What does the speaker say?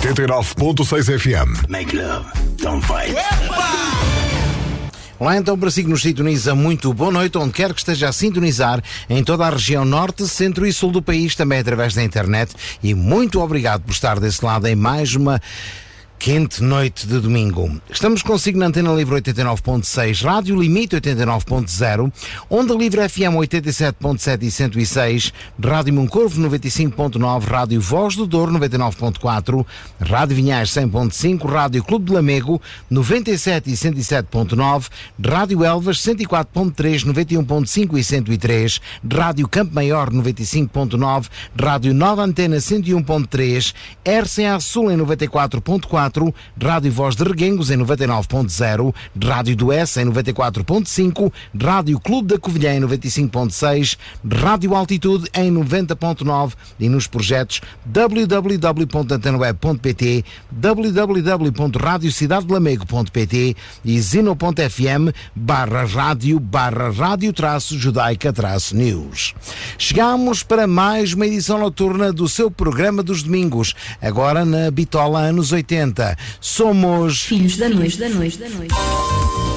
89.6 FM. Make love, don't fight. Olá, então, para si que nos sintoniza, muito boa noite, onde quer que esteja a sintonizar, em toda a região norte, centro e sul do país, também através da internet, e muito obrigado por estar desse lado em mais uma quente noite de domingo. Estamos consigo na Antena Livre 89.6, Rádio Limite 89.0, Onda Livre FM 87.7 e 106, Rádio Moncorvo 95.9, Rádio Voz do Douro 99.4, Rádio Vinhais 100.5, Rádio Clube de Lamego 97 e 107.9, Rádio Elvas 104.3, 91.5 e 103, Rádio Campo Maior 95.9, Rádio Nova Antena 101.3, RCA Sul em 94.4, Rádio Voz de Reguengos em 99.0, Rádio do S em 94.5, Rádio Clube da Covilhã em 95.6, Rádio Altitude em 90.9 e nos projetos www.antenaweb.pt, www.radiocidadelamego.pt e zino.fm/rádio-judaica-news. Chegamos para mais uma edição noturna do seu programa dos domingos, agora na Bitola anos 80. Somos Filhos da Noite.